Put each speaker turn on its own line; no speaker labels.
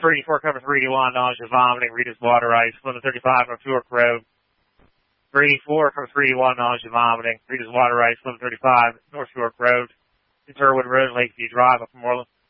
384 cover 381, nausea, vomiting, Rita's water ice, 1135 North York Road. 384 cover 381, nausea, vomiting, Rita's water ice, 1135 North York Road. Interwood Road, Lakeview Drive, Upper Moreland.